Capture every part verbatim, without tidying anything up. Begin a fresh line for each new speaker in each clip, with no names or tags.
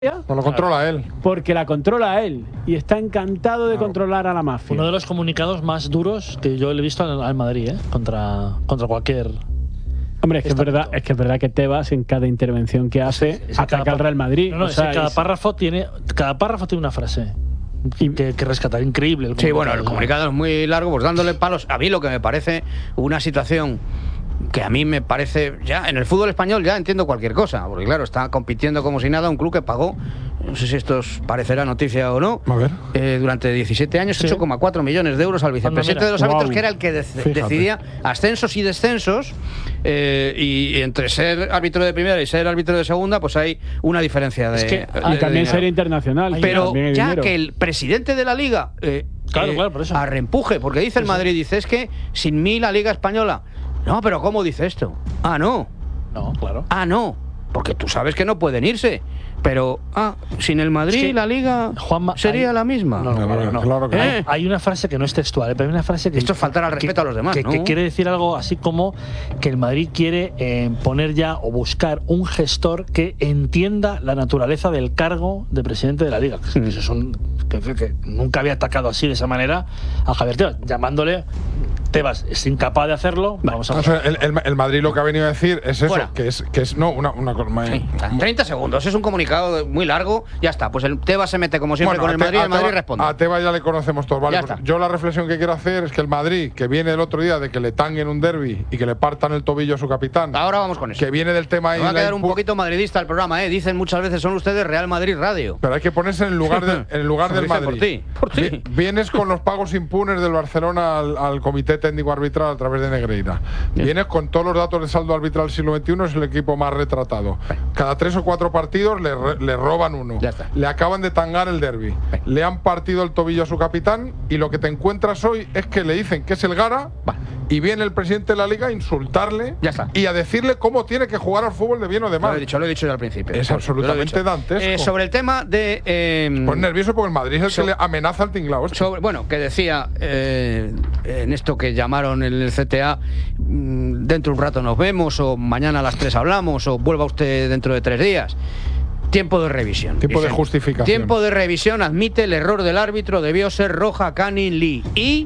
No lo controla él.
Porque la controla él y está encantado de
Claro.
controlar a la mafia.
Uno de los comunicados más duros que yo le he visto al, al Madrid, ¿eh? Contra, contra cualquier.
Hombre, es que es verdad, es que es verdad que Tebas en cada intervención que hace
Es que
ataca
cada
al Real Madrid.
No, no,
o
es
sea,
que cada
es-
párrafo tiene cada párrafo tiene una frase que, que rescatar. Increíble. El
Sí, bueno, el
comunicado,
comunicado es muy largo, pues dándole palos. A mí lo que me parece una situación que a mí me parece, ya en el fútbol español ya entiendo cualquier cosa, porque claro, está compitiendo como si nada un club que pagó, no sé si esto os parecerá noticia o no,
A ver.
eh, durante diecisiete años,
Sí.
ocho coma cuatro millones de euros al vicepresidente
mira,
de los árbitros,
wow.
que era el que de-
Fíjate.
decidía ascensos y descensos, eh, y, y entre ser árbitro de primera y ser árbitro de segunda, pues hay una diferencia de,
Es que-
de-
y
de
también
dinero.
sería internacional.
Pero
también hay
ya
dinero.
que el presidente de la liga eh,
Claro,
eh,
claro, por eso.
a reempuje, porque dice el Madrid, dice, es que sin mí la liga española. No, pero ¿cómo dice esto? Ah, no.
No, claro.
Ah, no. Porque tú sabes que no pueden irse. Pero, ah, sin el Madrid
Es que,
la liga
Juanma,
sería
hay-
la misma.
No, no,
Claro,
no.
claro que no.
¿Eh?
Hay una frase que no es textual, ¿eh? Pero hay una frase que.
Esto es faltar al
que-
respeto a los demás,
que,
¿no?
que quiere decir algo así como que el Madrid quiere eh, poner ya o buscar un gestor que entienda la naturaleza del cargo de presidente de la liga. Que eso es un- que, que nunca había atacado así de esa manera a Javier Tebas, llamándole. Tebas es incapaz de hacerlo. Vamos a
O sea, el, el- el Madrid lo que ha venido a decir es eso,
Fuera.
que es, que es no, una, una cosa.
Sí, treinta segundos, es un comunicado muy largo, ya está. Pues el Tebas se mete como siempre con el
a Te-
Madrid y
a
el Madrid
Tebas-
responde.
A Tebas ya le conocemos todos. Vale,
Ya
pues
está.
yo la reflexión que quiero hacer es que el Madrid, que viene el otro día de que le tanguen un derbi y que le partan el tobillo a su capitán,
Ahora vamos con eso.
que viene del tema ahí.
Me va a
la
quedar un
impu-
poquito madridista el programa, ¿eh? Dicen muchas veces, son ustedes Real Madrid Radio.
Pero hay que ponerse en el lugar, de- en el lugar
Lo
del
dicen
Madrid.
por ti, por ti.
Vi- Vienes con los pagos impunes del Barcelona al, al Comité Técnico Arbitral a través de Negreira.
Ya.
Vienes con todos los datos de saldo arbitral del siglo veintiuno, es el equipo más retratado. Cada tres o cuatro partidos le, re- le roban uno.
Ya está.
Le acaban de tangar el derby. Le han partido el tobillo a su capitán y lo que te encuentras hoy es que le dicen que es el Gara
Va.
y viene el presidente de la liga a insultarle
Ya está.
y a decirle cómo tiene que jugar al fútbol de bien o de
Lo
mal.
he dicho, lo he dicho yo al principio.
Es
Lo he
absolutamente
dicho.
dantesco.
Eh, sobre el tema de. eh,
Pues nervioso porque el Madrid es el
So-
que le amenaza al tinglao. este.
sobre, bueno, que decía eh, en esto que llamaron en el C T A, mm, dentro de un rato nos vemos, o mañana a las tres hablamos, o vuelva usted dentro de tres días. Tiempo de revisión.
Tiempo de
Dicen.
justificación.
Tiempo de revisión, admite el error del árbitro, debió ser roja Canin Lee. Y.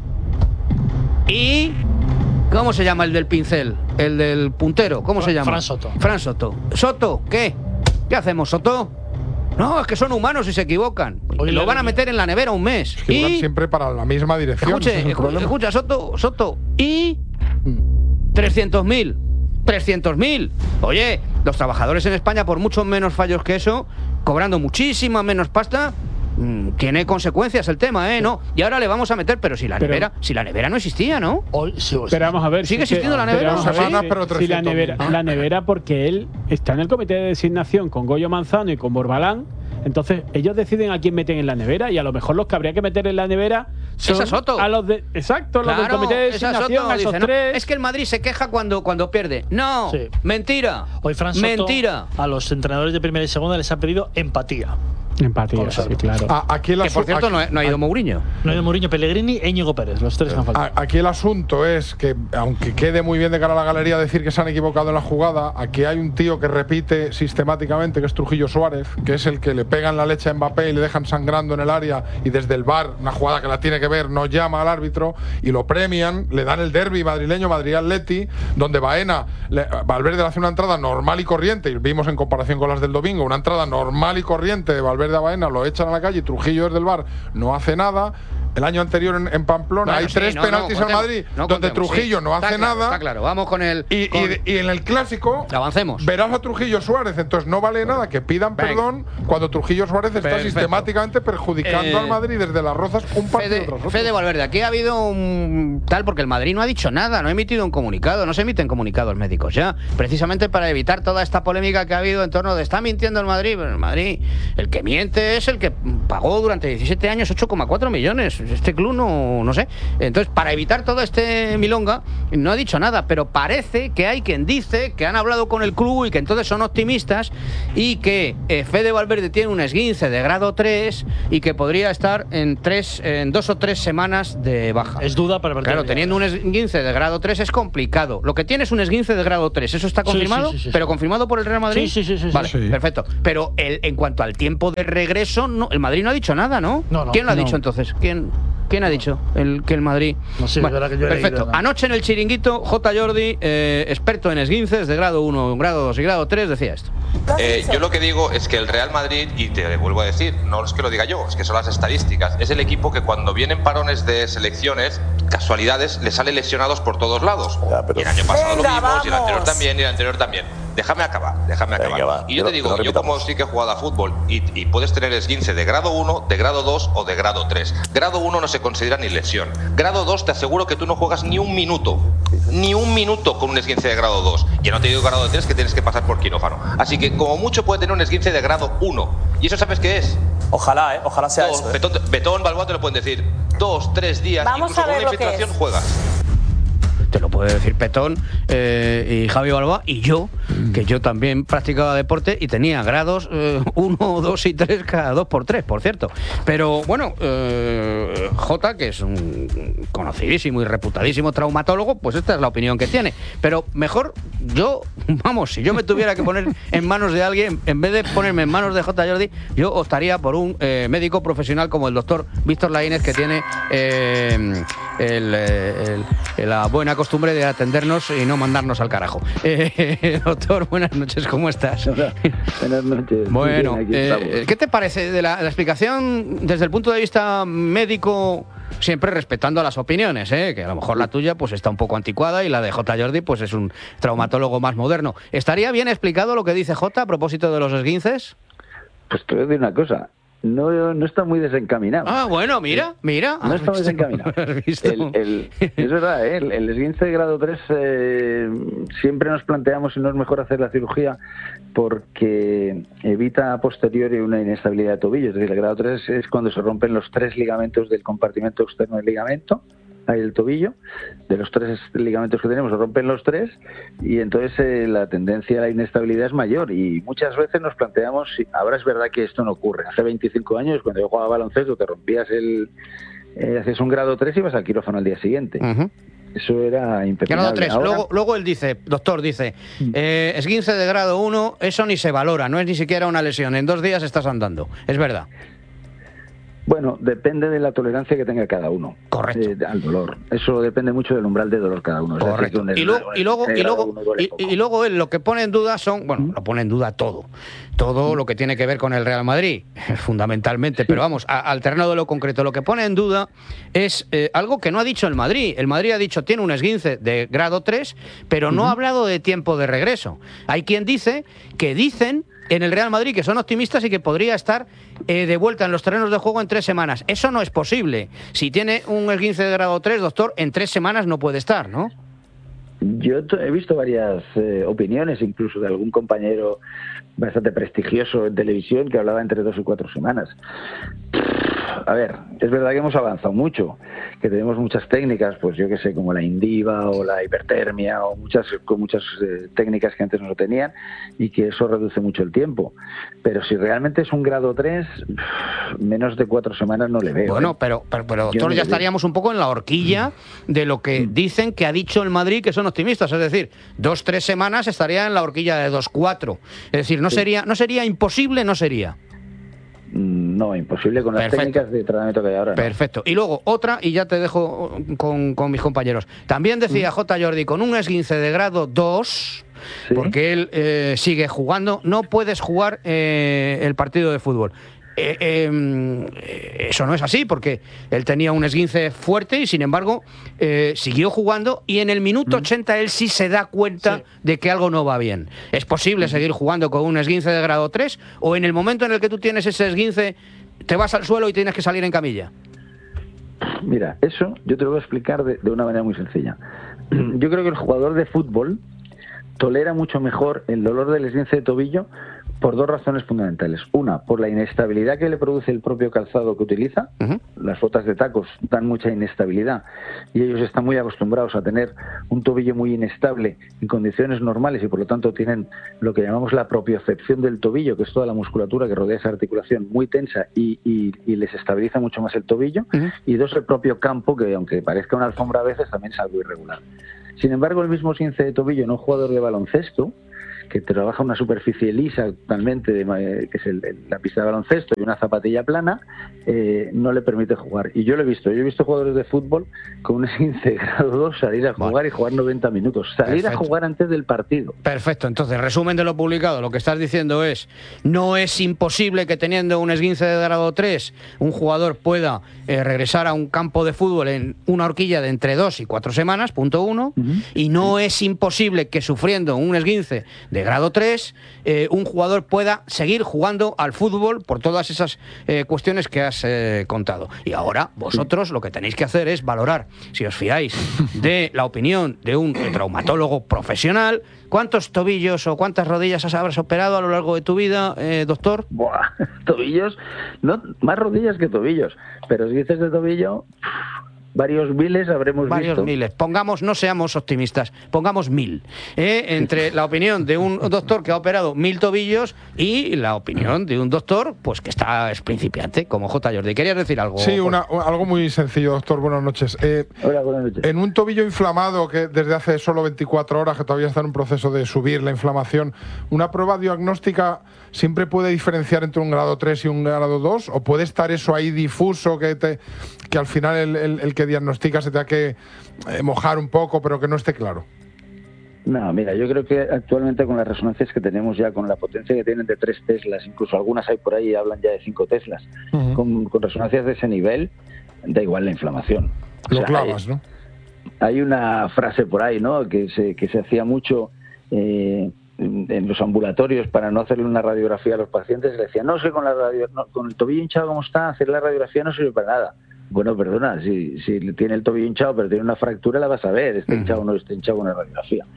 Y. ¿Cómo se llama el del pincel? El del puntero, ¿cómo se
Fran-
llama?
Fran Soto.
Fran Soto. ¿Soto? ¿Qué? ¿Qué hacemos, Soto? No, es que son humanos y se equivocan.
Oye,
Lo
le-
van a meter en la nevera un mes.
Que van
Y.
siempre para la misma dirección. ese
Escuche,
es el
escu-
problema.
escucha, Soto, Soto. Y. trescientos mil. trescientos mil. Oye, los trabajadores en España, por mucho menos fallos que eso, cobrando muchísima menos pasta. mm, Tiene consecuencias el tema, ¿eh? No. Y ahora le vamos a meter, pero si la
Pero-
nevera, si la nevera no existía, ¿no?
Hoy, sí, hoy-
Pero vamos a ver.
¿Sigue
si es que-
existiendo la
pero
nevera?
vamos a ver
Semanas,
si-
pero
si la
trescientos mil.
nevera, la nevera, porque él está en el comité de designación con Goyo Manzano y con Borbalán. Entonces, ellos deciden a quién meten en la nevera y a lo mejor los que habría que meter en la nevera son
Esa Soto.
a los de. Exacto, los del
Claro,
comité de
esa
designación,
Soto
a esos
dice, ¿no?
tres.
Es que el Madrid se queja cuando, cuando pierde. No,
Sí.
mentira.
Hoy Fran Soto
Mentira.
a los entrenadores de primera y segunda les ha pedido empatía.
Empatía,
Por
sí,
eso.
claro.
A- aquí el
Que por
asu-
cierto
aquí-
no, ha- no ha ido Mourinho.
No hay de Mourinho, Pellegrini e Íñigo Pérez, los tres que han faltado.
a- Aquí el asunto es que, aunque quede muy bien de cara a la galería decir que se han equivocado en la jugada, aquí hay un tío que repite sistemáticamente, que es Trujillo Suárez, que es el que le pegan la leche a Mbappé y le dejan sangrando en el área y desde el V A R, una jugada que la tiene que ver, no llama al árbitro y lo premian, le dan el derbi madrileño, Madrid-Atleti, donde Baena, le- Valverde le hace una entrada normal y corriente, y vimos en comparación con las del domingo, una entrada normal y corriente de Valverde a Baena, lo echan a la calle y Trujillo desde el V A R no hace nada. El año anterior en, en Pamplona
Bueno,
hay
sí,
tres
no, no,
penaltis al
contemos,
Madrid
no
donde
contemos,
Trujillo
sí.
no
Está
hace
claro,
nada.
Está claro, vamos con el.
Y,
con-
y- y en el clásico
Avancemos.
verás a Trujillo Suárez, entonces no vale nada que pidan
Venga.
perdón cuando Trujillo Suárez está
Perfecto.
sistemáticamente perjudicando
Eh,
al Madrid desde las rozas un partido
Fede,
tras otro.
Fede Valverde, aquí ha habido un tal porque el Madrid no ha dicho nada, no ha emitido un comunicado, no se emiten comunicados médicos ya, precisamente para evitar toda esta polémica que ha habido en torno de está mintiendo el Madrid, pero el Madrid, el que miente es el que pagó durante diecisiete años ocho coma cuatro millones. este club no, no sé. Entonces, para evitar todo este milonga, no ha dicho nada, pero parece que hay quien dice que han hablado con el club y que entonces son optimistas y que eh, Fede Valverde tiene un esguince de grado tres y que podría estar en tres, en dos o tres semanas de baja.
Es duda para
Claro, teniendo un esguince de grado tres es complicado. Lo que tiene es un esguince de grado tres, ¿eso está confirmado?
Sí, sí, sí, sí,
¿Pero
sí.
confirmado por el Real Madrid?
Sí, sí, sí, sí,
Vale,
sí.
perfecto. Pero el, en cuanto al tiempo de regreso, no, el Madrid no ha dicho nada, ¿no?
No, no,
¿Quién lo ha
no.
dicho entonces? ¿Quién, quién ha dicho el, que el Madrid?
No sé,
Bueno,
es verdad que yo he
perfecto.
leído, ¿no?
Anoche en el chiringuito, J. Jordi, eh, experto en esguinces de grado uno, grado dos y grado tres, decía esto.
Eh, yo lo que digo es que el Real Madrid, y te vuelvo a decir, no es que lo diga yo, es que son las estadísticas, es el equipo que cuando vienen parones de selecciones, casualidades, le salen lesionados por todos lados.
Ya, pero-
Y el año pasado
Venga,
lo vimos, y el anterior
vamos.
también, y el anterior también. Déjame acabar, déjame
Venga,
acabar.
va,
Y yo
que
te
no-
digo,
que no
yo como
repitamos.
sí que he jugado a fútbol, y, y puedes tener esguince de grado uno, de grado dos o de grado tres. Grado uno no se considera ni lesión. Grado dos te aseguro que tú no juegas ni un minuto, ni un minuto con un esguince de grado dos. Y no te digo grado tres que tienes que pasar por quirófano. Así que como mucho puede tener un esguince de grado uno. ¿Y eso sabes qué es?
Ojalá, ¿eh? Ojalá sea
Dos,
eso. ¿eh?
Betón, Betón, Balboa te lo pueden decir. Dos, tres días,
Vamos
incluso
a ver
con una
lo que
infiltración
es.
juegas.
Te lo puede decir Petón eh, y Javi Balboa y yo, que yo también practicaba deporte y tenía grados uno, dos y tres cada dos por tres, por cierto. Pero bueno, eh, J, que es un conocidísimo y reputadísimo traumatólogo, pues esta es la opinión que tiene. Pero mejor yo, vamos, si yo me tuviera que poner en manos de alguien, en vez de ponerme en manos de J. Jordi, yo optaría por un eh, médico profesional como el doctor Víctor Laínez, que tiene eh, el, el, el, la buena costumbre de atendernos y no mandarnos al carajo. Eh, doctor, buenas noches, ¿cómo estás?
Buenas noches.
Bueno,
Muy bien, aquí
eh,
estamos.
¿qué te parece de la, la explicación desde el punto de vista médico, siempre respetando las opiniones, eh? Que a lo mejor la tuya pues está un poco anticuada y la de J. Jordi pues es un traumatólogo más moderno? ¿Estaría bien explicado lo que dice J a propósito de los esguinces?
Pues te voy a decir una cosa. No, no está muy desencaminado.
Ah, bueno, mira, mira.
No
¿Has
está muy
visto?
desencaminado.
¿Has visto?
El, el- es verdad, ¿eh? el, el esguince de grado tres eh, siempre nos planteamos si no es mejor hacer la cirugía porque evita a posteriori una inestabilidad de tobillo. Es decir, el grado tres es cuando se rompen los tres ligamentos del compartimento externo del ligamento, ahí el tobillo. De los tres ligamentos que tenemos se rompen los tres y entonces eh, la tendencia a la inestabilidad es mayor y muchas veces nos planteamos si ahora es verdad que esto no ocurre. Hace veinticinco años cuando yo jugaba baloncesto te rompías el eh, haces un grado tres y vas al quirófano al día siguiente.
Ujú.
Eso era impepinable.
Grado tres.
Ahora-
Luego, luego él dice, doctor, dice, eh, esguince de grado uno, eso ni se valora, no es ni siquiera una lesión. En dos días estás andando. Es verdad.
Bueno, depende de la tolerancia que tenga cada uno.
Correcto.
eh, al dolor. Eso depende mucho del umbral de dolor cada uno. Es decir,
Correcto.
que un
Y luego, y luego,
esguince
y
de grado
luego,
uno duele
y,
poco.
y luego él lo que pone en duda son, bueno, lo pone en duda todo, todo lo que tiene que ver con el Real Madrid, fundamentalmente, pero vamos, a- al terreno de lo concreto, lo que pone en duda es eh, algo que no ha dicho el Madrid. El Madrid ha dicho, tiene un esguince de grado tres, pero no ha hablado de tiempo de regreso. Hay quien dice que dicen en el Real Madrid que son optimistas y que podría estar eh, de vuelta en los terrenos de juego en tres semanas. Eso no es posible. Si tiene un esguince de grado tres, doctor, en tres semanas no puede estar, ¿no?
Yo t- he visto varias eh, opiniones, incluso de algún compañero bastante prestigioso en televisión, que hablaba entre dos y cuatro semanas. A ver, es verdad que hemos avanzado mucho, que tenemos muchas técnicas, pues yo que sé, como la indiva o la hipertermia o muchas con muchas eh, técnicas que antes no lo tenían y que eso reduce mucho el tiempo. Pero si realmente es un grado tres, menos de cuatro semanas no le veo.
Bueno,
¿eh?
pero, pero, pero
Yo
doctor,
no
ya
le veo.
estaríamos un poco en la horquilla de lo que dicen que ha dicho el Madrid que son optimistas. Es decir, dos, tres semanas estaría en la horquilla de dos, cuatro. Es decir, no
Sí.
sería, no sería imposible, no sería.
No, imposible con las
Perfecto.
técnicas de tratamiento que hay ahora. ¿no?
Perfecto. Y luego otra, y ya te dejo con, con mis compañeros. También decía J. Jordi, con un esguince de grado dos,
Sí.
porque él eh, sigue jugando, no puedes jugar eh, el partido de fútbol. Eh, eh, eso no es así, porque él tenía un esguince fuerte y sin embargo eh, siguió jugando y en el minuto ochenta él sí se da cuenta
Sí.
de que algo no va bien. ¿Es posible seguir jugando con un esguince de grado tres o en el momento en el que tú tienes ese esguince te vas al suelo y tienes que salir en camilla?
Mira, eso yo te lo voy a explicar de, de una manera muy sencilla. Yo creo que el jugador de fútbol tolera mucho mejor el dolor del esguince de tobillo Por dos razones fundamentales. Una, por la inestabilidad que le produce el propio calzado que utiliza. Uh-huh. Las botas de tacos dan mucha inestabilidad y ellos están muy acostumbrados a tener un tobillo muy inestable en condiciones normales y por lo tanto tienen lo que llamamos la propiocepción del tobillo, que es toda la musculatura que rodea esa articulación muy tensa y, y, y les estabiliza mucho más el tobillo. Uh-huh. Y dos, el propio campo, que aunque parezca una alfombra a veces también es algo irregular. Sin embargo, el mismo esguince de tobillo en un jugador de baloncesto, que trabaja una superficie lisa totalmente, de, que es el, el, la pista de baloncesto y una zapatilla plana, eh, no le permite jugar. Y yo lo he visto, yo he visto jugadores de fútbol con un esguince de grado dos salir a jugar bueno. y jugar noventa minutos, salir Perfecto. a jugar antes del partido.
Perfecto, entonces, resumen de lo publicado, lo que estás diciendo es, no es imposible que teniendo un esguince de grado tres, un jugador pueda eh, regresar a un campo de fútbol en una horquilla de entre dos y cuatro semanas, punto uno, uh-huh. y no es imposible que sufriendo un esguince de grado tres, eh, un jugador pueda seguir jugando al fútbol por todas esas eh, cuestiones que has eh, contado. Y ahora vosotros lo que tenéis que hacer es valorar, si os fiáis de la opinión de un traumatólogo profesional, ¿cuántos tobillos o cuántas rodillas habrás operado a lo largo de tu vida, eh, doctor?
Buah, tobillos, no, más rodillas que tobillos, pero si dices de tobillo... Varios miles habremos
Varios
visto.
Varios miles. Pongamos, no seamos optimistas, pongamos mil. ¿eh? Entre la opinión de un doctor que ha operado mil tobillos y la opinión de un doctor pues que está es principiante, como J. Jordi. ¿Querías decir algo?
Sí, una, algo muy sencillo, doctor. Buenas noches. Eh,
Hola, buenas noches.
En un tobillo inflamado que desde hace solo veinticuatro horas, que todavía está en un proceso de subir la inflamación, ¿una prueba diagnóstica siempre puede diferenciar entre un grado tres y un grado dos? ¿O puede estar eso ahí difuso que, te, que al final el, el, el que diagnostica se tenga que eh, mojar un poco, pero que no esté claro?
No, mira, yo creo que actualmente con las resonancias que tenemos ya, con la potencia que tienen de tres teslas, incluso algunas hay por ahí y hablan ya de cinco teslas, uh-huh. con, con resonancias de ese nivel, da igual la inflamación.
Lo o sea, clavas,
hay,
¿no?
Hay una frase por ahí, ¿no?, que se, que se hacía mucho eh, en, en los ambulatorios para no hacerle una radiografía a los pacientes. Le decían, no sé, con, la radio, no, con el tobillo hinchado como está, hacer la radiografía no sirve para nada. Bueno, perdona, si, si tiene el tobillo hinchado pero tiene una fractura, la vas a ver, está hinchado o no está hinchado con una radiografía.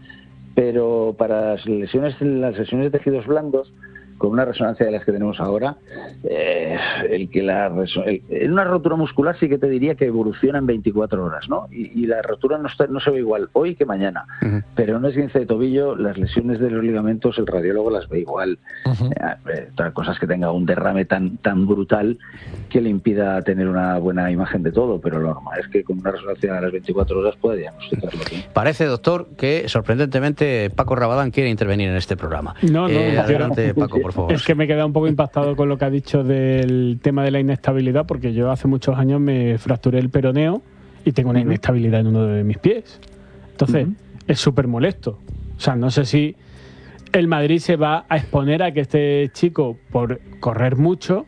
Pero para las lesiones, las lesiones de tejidos blandos, con una resonancia de las que tenemos ahora, eh, el que la el, en una rotura muscular sí que te diría que evoluciona en veinticuatro horas, ¿no? Y, y la rotura no, está, no se ve igual hoy que mañana. Uh-huh. Pero en un esguince de tobillo, las lesiones de los ligamentos, el radiólogo las ve igual. Uh-huh. Eh, otra cosa es que tenga un derrame tan tan brutal que le impida tener una buena imagen de todo, pero lo normal es que con una resonancia a las veinticuatro horas puede diagnosticarlo bien.
Parece, doctor, que sorprendentemente Paco Rabadán quiere intervenir en este programa.
No, no,
eh,
no
adelante, Paco, por favor.
Es que me he quedado un poco impactado con lo que ha dicho del tema de la inestabilidad, porque yo hace muchos años me fracturé el peroneo y tengo una inestabilidad en uno de mis pies. Entonces, uh-huh. es súper molesto. O sea, no sé si el Madrid se va a exponer a que este chico, por correr mucho,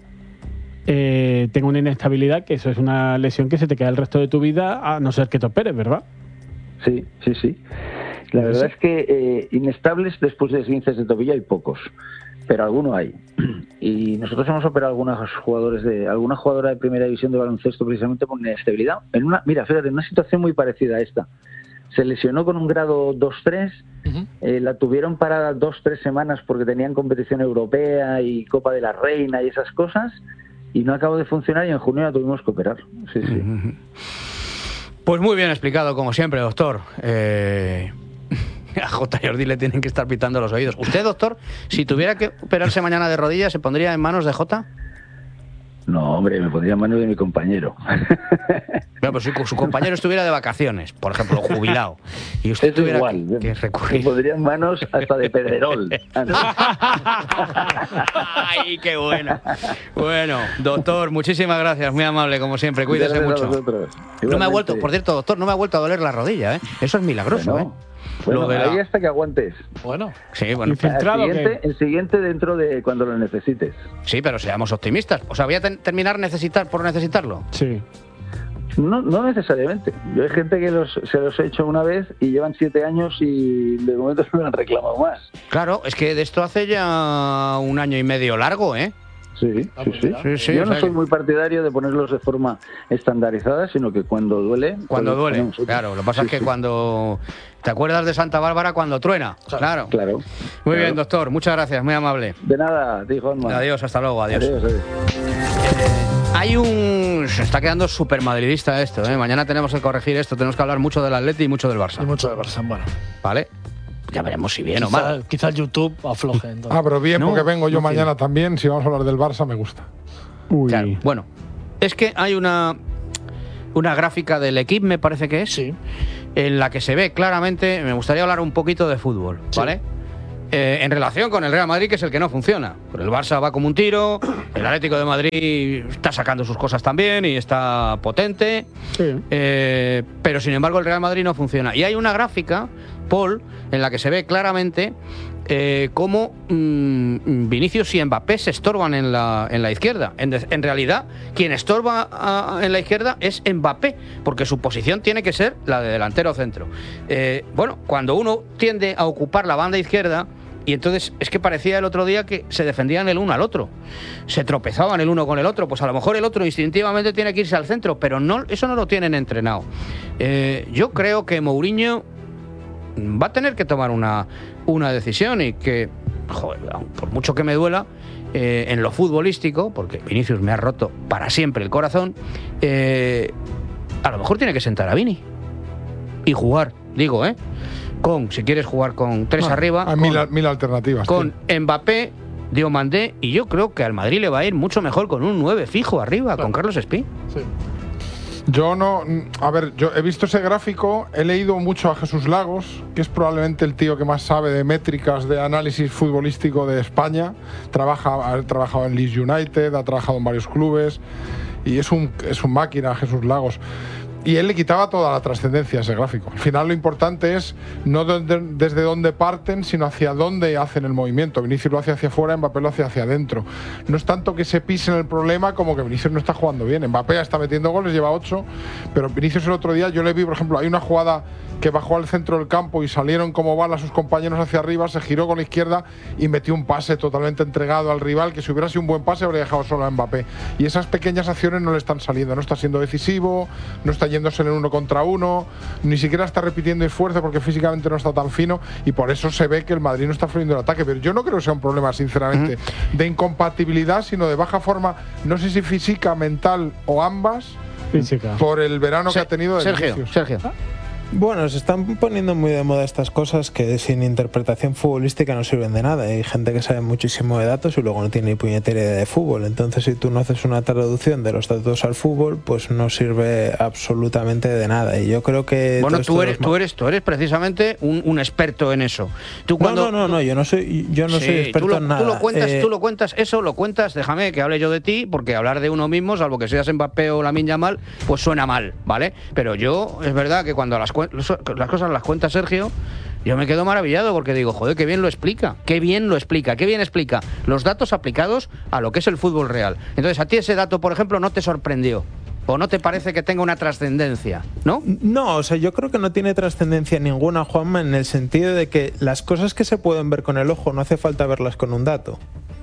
eh, tenga una inestabilidad, que eso es una lesión que se te queda el resto de tu vida, a no ser que te operes, ¿verdad?
Sí, sí, sí. La verdad es que eh, inestables después de esguinces de tobillo hay pocos, pero alguno hay. Y nosotros hemos operado algunos jugadores de alguna jugadora de primera división de baloncesto precisamente por inestabilidad. En una, mira, fíjate, en una situación muy parecida a esta. Se lesionó con un grado dos tres, uh-huh. eh, la tuvieron parada dos tres semanas porque tenían competición europea y Copa de la Reina y esas cosas, y no acabó de funcionar y en junio la tuvimos que operar. Sí, sí.
Uh-huh. Pues muy bien explicado, como siempre, doctor. Eh... A J. Jordi le tienen que estar pitando los oídos. ¿Usted, doctor, si tuviera que operarse mañana de rodillas, se pondría en manos de J?
No, hombre, me pondría en manos de mi compañero.
Bueno, pues si su compañero estuviera de vacaciones, por ejemplo, jubilado, y usted
es
tuviera
igual,
que, que recurrir...
Me pondría en manos hasta de Pedrerol.
¡Ay, qué bueno! Bueno, doctor, muchísimas gracias, muy amable, como siempre. Cuídese
gracias
mucho. No me ha vuelto, por cierto, doctor, no me ha vuelto a doler la rodilla, ¿eh? Eso es milagroso,
bueno.
¿eh?
Bueno,
de
ahí
la...
hasta que aguantes.
Bueno,
sí, bueno.
Infiltrado,
el, siguiente, el siguiente dentro de cuando lo necesites.
Sí, pero seamos optimistas. O sea, voy a ten- terminar necesitar por necesitarlo.
Sí.
No, no necesariamente. Yo hay gente que los, se los he hecho una vez y llevan siete años y de momento no me han reclamado más.
Claro, es que de esto hace ya un año y medio largo, ¿eh?
Sí,
Ah,
sí,
pues
sí.
mira.
Sí, sí,
Yo
o
no
sea
soy
que-
muy partidario de ponerlos de forma estandarizada, sino que cuando duele...
Cuando
pues
duele,
ponemos otro.
claro. Lo que pasa
Sí,
es que
sí.
cuando... ¿Te acuerdas de Santa Bárbara cuando truena? Claro.
Claro.
Muy
claro.
bien, doctor. Muchas gracias. Muy amable.
De nada, a ti, Juanma.
Adiós, hasta luego. Adiós.
Adiós, adiós.
Hay un... Se está quedando súper madridista esto, ¿eh? Mañana tenemos que corregir esto. Tenemos que hablar mucho del Atleti y mucho del
Y
Barça.
mucho de Barça, bueno.
¿Vale? Ya veremos si bien o
Quizá,
mal.
quizá el YouTube afloje. Entonces.
Ah, pero bien,
No,
porque vengo yo
no
mañana también. Si vamos a hablar del Barça, me gusta.
Uy.
Claro. Bueno, es que hay una... Una gráfica del equipo, me parece que es,
Sí.
en la que se ve claramente, me gustaría hablar un poquito de fútbol, ¿vale? Eh, en relación con el Real Madrid, que es el que no funciona. Pero el Barça va como un tiro, el Atlético de Madrid está sacando sus cosas también y está potente,
Sí.
eh, pero sin embargo el Real Madrid no funciona. Y hay una gráfica, Paul, en la que se ve claramente eh, cómo mm, Vinicius y Mbappé se estorban en la, en la izquierda. En, de- en realidad, quien estorba a- en la izquierda es Mbappé, porque su posición tiene que ser la de delantero centro. Eh, bueno, cuando uno tiende a ocupar la banda izquierda, y entonces es que parecía el otro día que se defendían el uno al otro, se tropezaban el uno con el otro, pues a lo mejor el otro instintivamente tiene que irse al centro, pero no, eso no lo tienen entrenado. Eh, yo creo que Mourinho va a tener que tomar una, una decisión y que, joder, por mucho que me duela, eh, en lo futbolístico, porque Vinicius me ha roto para siempre el corazón, eh, a lo mejor tiene que sentar a Vini y jugar, digo, ¿eh? Con, si quieres jugar con tres
Ah,
arriba,
Hay
con,
mil, mil alternativas.
con
tío.
Mbappé, Diomandé, y yo creo que al Madrid le va a ir mucho mejor con un nueve fijo arriba, con Carlos Espí.
Sí.
Yo no. A ver, yo he visto ese gráfico, he leído mucho a Jesús Lagos, que es probablemente el tío que más sabe de métricas de análisis futbolístico de España. Trabaja, ha trabajado en Leeds United, ha trabajado en varios clubes y es un, es un máquina, Jesús Lagos. Y él le quitaba toda la trascendencia a ese gráfico. Al final lo importante es no donde- desde dónde parten, sino hacia dónde hacen el movimiento. Vinicius lo hace hacia afuera, Mbappé lo hace hacia adentro. No es tanto que se pisen el problema como que Vinicius no está jugando bien. Mbappé ya está metiendo goles, lleva ocho, pero Vinicius el otro día yo le vi, por ejemplo, hay una jugada que bajó al centro del campo y salieron como balas sus compañeros hacia arriba, se giró con la izquierda y metió un pase totalmente entregado al rival, que si hubiera sido un buen pase habría dejado solo a Mbappé. Y esas pequeñas acciones no le están saliendo, no está siendo decisivo, no está yéndose en el uno contra uno, ni siquiera está repitiendo esfuerzo porque físicamente no está tan fino y por eso se ve que el Madrid no está fluyendo el ataque. Pero yo no creo que sea un problema, sinceramente, de incompatibilidad, sino de baja forma, no sé si física, mental o ambas,
Física.
por el verano que
Se-
ha tenido de
Sergio,
Vinicius.
Sergio.
Bueno, se están poniendo muy de moda estas cosas que sin interpretación futbolística no sirven de nada. Hay gente que sabe muchísimo de datos y luego no tiene ni puñetera idea de fútbol. Entonces, si tú no haces una traducción de los datos al fútbol, pues no sirve absolutamente de nada. Y yo creo que
Bueno,
todo esto
tú
de
eres,
los
tú eres, tú eres precisamente un, un experto en eso. Tú
No,
cuando,
no, no, no, yo no soy, yo no
Sí,
soy experto
tú lo,
en nada.
Tú lo cuentas,
Eh,
tú lo cuentas, eso lo cuentas, déjame que hable yo de ti, porque hablar de uno mismo, salvo que seas Mbappé o Lamine Yamal, pues suena mal, ¿vale? Pero yo, es verdad que cuando las, cuen- las cosas las cuenta Sergio, yo me quedo maravillado porque digo, joder, qué bien lo explica, qué bien lo explica, qué bien explica los datos aplicados a lo que es el fútbol real. Entonces, a ti ese dato, por ejemplo, no te sorprendió. ¿O no te parece que tenga una trascendencia? ¿No?
No, o sea, yo creo que no tiene trascendencia ninguna, Juanma, en el sentido de que las cosas que se pueden ver con el ojo no hace falta verlas con un dato.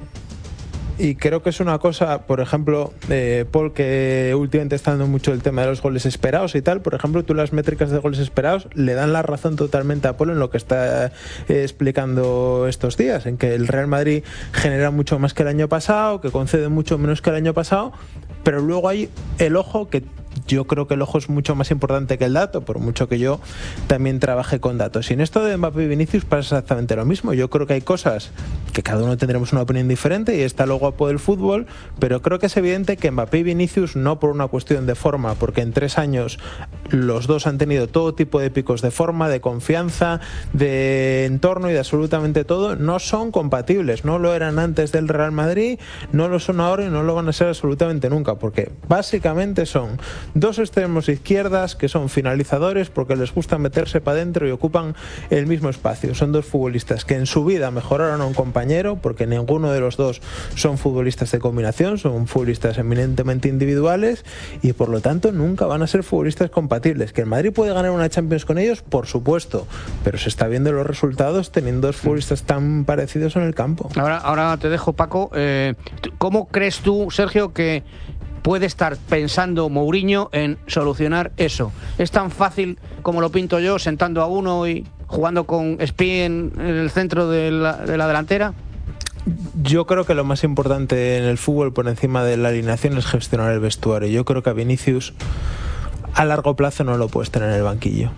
Y creo que es una cosa, por ejemplo, eh, Paul, que últimamente está dando mucho el tema de los goles esperados y tal. Por ejemplo, tú las métricas de goles esperados le dan la razón totalmente a Paul en lo que está eh, explicando estos días, en que el Real Madrid genera mucho más que el año pasado, que concede mucho menos que el año pasado, pero luego hay el ojo, que yo creo que el ojo es mucho más importante que el dato, por mucho que yo también trabaje con datos. Y en esto de Mbappé y Vinicius pasa exactamente lo mismo. Yo creo que hay cosas que cada uno tendremos una opinión diferente y está lo guapo del fútbol, pero creo que es evidente que Mbappé y Vinicius, no por una cuestión de forma, porque en tres años los dos han tenido todo tipo de picos de forma, de confianza, de entorno y de absolutamente todo, no son compatibles. No lo eran antes del Real Madrid, no lo son ahora y no lo van a ser absolutamente nunca, porque básicamente son dos extremos izquierdas que son finalizadores porque les gusta meterse para adentro y ocupan el mismo espacio. Son dos futbolistas que en su vida mejoraron a un compañero porque ninguno de los dos son futbolistas de combinación, son futbolistas eminentemente individuales y por lo tanto nunca van a ser futbolistas compatibles. ¿Que el Madrid puede ganar una Champions con ellos? Por supuesto, pero se está viendo los resultados teniendo dos futbolistas tan parecidos en el campo.
Ahora, ahora te dejo, Paco. Eh, ¿Cómo crees tú, Sergio, que puede estar pensando Mourinho en solucionar eso? ¿Es tan fácil como lo pinto yo, sentando a uno y jugando con Espí en, en el centro de la, de la delantera?
Yo creo que lo más importante en el fútbol por encima de la alineación es gestionar el vestuario. Yo creo que a Vinicius a largo plazo no lo puedes tener en el banquillo.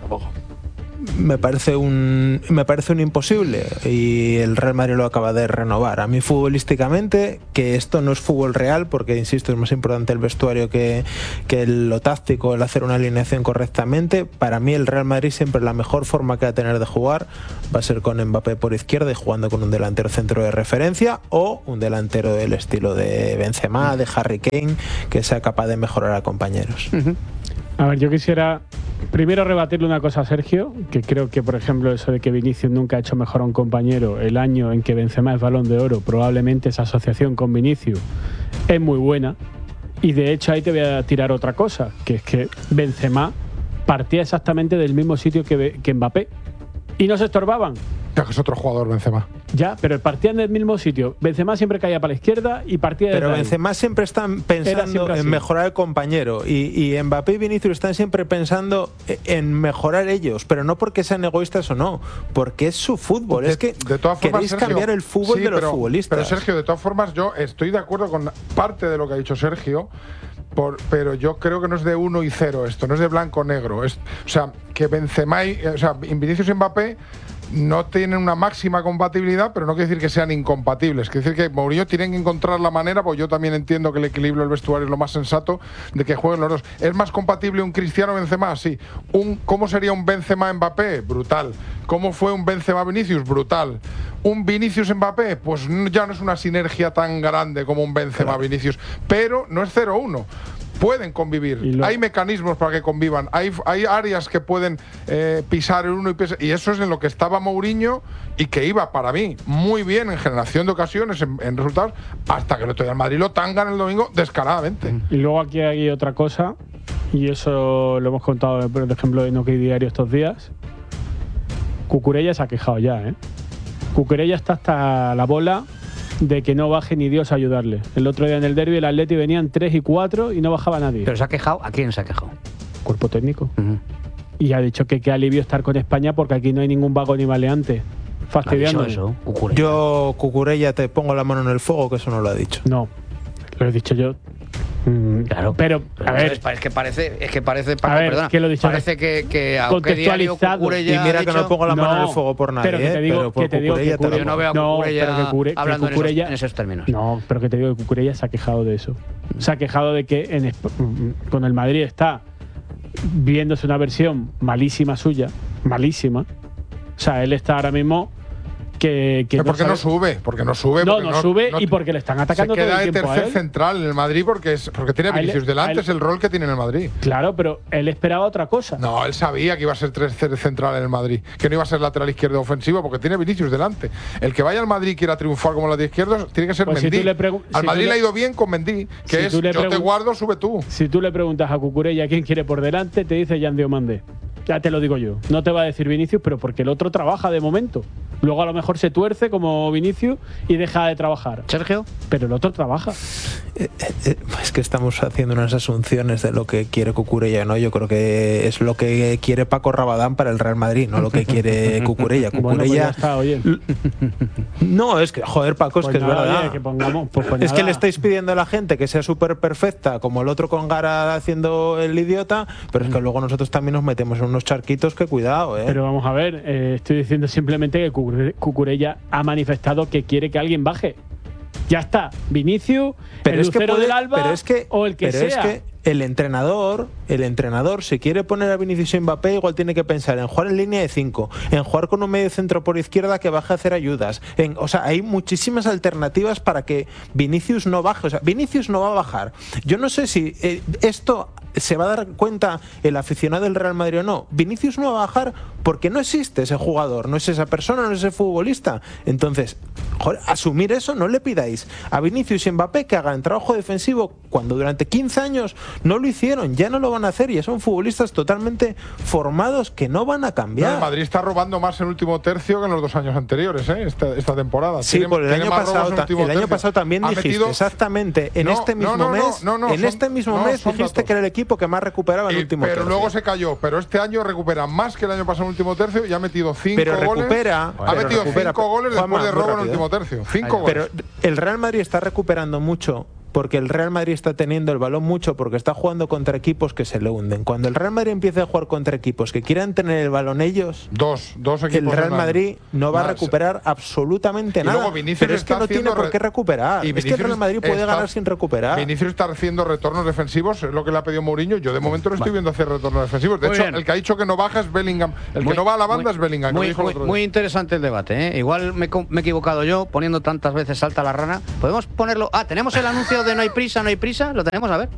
Me parece un me parece un imposible y el Real Madrid lo acaba de renovar. A mí futbolísticamente, que esto no es fútbol real porque insisto es más importante el vestuario que, que lo táctico, el hacer una alineación correctamente. Para mí el Real Madrid siempre la mejor forma que va a tener de jugar va a ser con Mbappé por izquierda y jugando con un delantero centro de referencia o un delantero del estilo de Benzema, de Harry Kane, que sea capaz de mejorar a compañeros.
Uh-huh.
A ver, yo quisiera primero rebatirle una cosa a Sergio, que creo que, por ejemplo, eso de que Vinicius nunca ha hecho mejor a un compañero, el año en que Benzema es Balón de Oro, probablemente esa asociación con Vinicius es muy buena. Y de hecho ahí te voy a tirar otra cosa, que es que Benzema partía exactamente del mismo sitio que, que Mbappé y no se estorbaban.
Ya que es otro jugador, Benzema.
Ya, pero partían del mismo sitio. Benzema siempre caía para la izquierda y partía de
Pero Benzema siempre están pensando siempre en mejorar el compañero y, y Mbappé y Vinicius están siempre pensando en mejorar ellos, pero no porque sean egoístas o no, porque es su fútbol.
De,
es que
de todas formas,
queréis
Sergio,
cambiar el fútbol
sí,
de los
pero,
futbolistas.
Pero Sergio, de todas formas, yo estoy de acuerdo con parte de lo que ha dicho Sergio. Por, pero yo creo que no es de uno y cero esto, no es de blanco-negro. Es, o sea, que Benzema y, o sea, Vinicius y Mbappé no tienen una máxima compatibilidad, pero no quiere decir que sean incompatibles. Quiere decir que Mourinho tiene que encontrar la manera, pues yo también entiendo que el equilibrio del vestuario es lo más sensato, de que jueguen los dos. ¿Es más compatible un Cristiano Benzema? Sí. Un, ¿Cómo sería un Benzema Mbappé? Brutal. ¿Cómo fue un Benzema Vinicius? Brutal. ¿Un Vinicius Mbappé? Pues ya no es una sinergia tan grande como un Benzema Vinicius, pero no es cero uno. Pueden convivir, lo... hay mecanismos para que convivan, hay, hay áreas que pueden eh, pisar el uno y pisar, y eso es en lo que estaba Mourinho y que iba para mí muy bien en generación de ocasiones, en, en resultados, hasta que el otro día el Madrid lo tangan el domingo descaradamente.
Y luego aquí hay otra cosa, y eso lo hemos contado, por ejemplo, en OK Diario estos días. Cucurella se ha quejado ya, ¿eh? Cucurella está hasta la bola de que no baje ni Dios a ayudarle. El otro día en el derbi el Atleti venían tres y cuatro y no bajaba nadie.
¿Pero se ha quejado? ¿A quién se ha quejado?
Cuerpo técnico.
Uh-huh.
Y ha dicho que qué alivio estar con España porque aquí no hay ningún vago ni maleante. Fastidiando.
Eso, Cucurella.
Yo, Cucurella, te pongo la mano en el fuego, que eso no lo ha dicho.
No, lo he dicho yo. Mm,
claro,
pero,
pero
a ver,
es, es que parece, es que parece, Paco,
a ver,
perdona,
que lo he dicho,
parece que, que aunque diario Cucurella
y mira
ha
que
dicho,
no pongo la mano
no,
en el fuego por nadie,
pero que te digo,
pero por
que te digo
Cucurella
que Cucurella,
yo no veo a
no,
Cucurella
pero que Cure,
hablando
que Cucurella,
en, esos, en esos términos.
No, pero que te digo que Cucurella se ha quejado de eso. Se ha quejado de que en, con el Madrid está viéndose una versión malísima suya, malísima. O sea, él está ahora mismo que, que
¿Pero
no
por qué no
sabe?
sube? Porque no sube.
No,
porque
no,
no
sube
no,
y porque le están atacando
se
todo
queda
el
de
tiempo a
tercer
él.
central en el Madrid porque, es, porque tiene a Vinicius delante,
él,
es el rol que tiene en el Madrid.
Claro, pero él esperaba otra cosa.
No, él sabía que iba a ser tercer central en el Madrid, que no iba a ser lateral izquierdo ofensivo porque tiene Vinicius delante. El que vaya al Madrid y quiera triunfar como lateral izquierdo tiene que ser
Pues
Mendy.
Si al
si Madrid le ha ido bien con Mendy, que
si
es yo te guardo, sube tú.
Si tú le preguntas a Cucurella quién quiere por delante, te dice Yan Diomande. Ya te lo digo yo. No te va a decir Vinicius, pero porque el otro trabaja de momento. Luego a lo mejor se tuerce como Vinicius y deja de trabajar.
Sergio.
Pero el otro trabaja.
Eh, eh, es que estamos haciendo unas asunciones de lo que quiere Cucurella, ¿no? Yo creo que es lo que quiere Paco Rabadán para el Real Madrid, no lo que quiere Cucurella. Cucurella.
Bueno, pues ya está, oye.
No, es que, joder, Paco, es
pues
que
nada,
es verdad.
Oye, que pongamos, pues pues
es
nada.
que le estáis pidiendo a la gente que sea súper perfecta, como el otro con Gara haciendo el idiota, pero es que luego nosotros también nos metemos en unos charquitos que cuidado, ¿eh?
Pero vamos a ver, eh, estoy diciendo simplemente que Cucurella ha manifestado que quiere que alguien baje. Ya está, Vinicius,
pero
el
es
Lucero
que puede,
del Alba
pero es que,
o el que
pero
sea.
Es que el entrenador, el entrenador, si quiere poner a Vinicius y Mbappé, igual tiene que pensar en jugar en línea de cinco, en jugar con un medio centro por izquierda que baje a hacer ayudas. En, o sea, hay muchísimas alternativas para que Vinicius no baje. O sea, Vinicius no va a bajar. Yo no sé si eh, esto ¿se va a dar cuenta el aficionado del Real Madrid o no? Vinicius no va a bajar porque no existe ese jugador, no es esa persona, no es ese futbolista. Entonces, joder, asumir eso, no le pidáis a Vinicius y Mbappé que hagan trabajo defensivo cuando durante quince años no lo hicieron, ya no lo van a hacer, y son futbolistas totalmente formados que no van a cambiar.
No, el Madrid está robando más en el último tercio que en los dos años anteriores, ¿eh? esta, esta temporada.
Sí, por el año pasado, el, el año pasado también
ha
dijiste
metido...
exactamente en
no,
este mismo
no, no,
mes,
no, no, no,
en
son,
este mismo
no,
mes dijiste
datos.
que era el equipo que más recuperaba en el último
pero
tercio.
Pero luego se cayó, pero este año recupera más que el año pasado en el último tercio y ha metido cinco
pero
goles.
Recupera,
ha
pero
metido
recupera,
cinco goles
Juanma,
después de robo
rápido,
en el último tercio. Cinco
Ay,
goles.
Pero el Real Madrid está recuperando mucho porque el Real Madrid está teniendo el balón mucho porque está jugando contra equipos que se le hunden. Cuando el Real Madrid empiece a jugar contra equipos que quieran tener el balón ellos,
dos, dos equipos
el Real Madrid no va a recuperar absolutamente nada. Pero es que no tiene por qué recuperar. Es que el Real Madrid puede ganar sin recuperar.
Vinicius está haciendo retornos defensivos, es lo que le ha pedido Mourinho. Yo de momento no estoy viendo hacer retornos defensivos. De
Muy
hecho,
bien.
el que ha dicho que no baja es Bellingham. El
Muy,
que no va a la banda
muy,
es Bellingham.
Muy,
que lo dijo el
muy,
otro día.
muy interesante el debate, ¿eh? Igual me, me he equivocado yo poniendo tantas veces salta la rana. ¿Podemos ponerlo? Ah, tenemos el anuncio de no hay prisa, no hay prisa. Lo tenemos, a ver.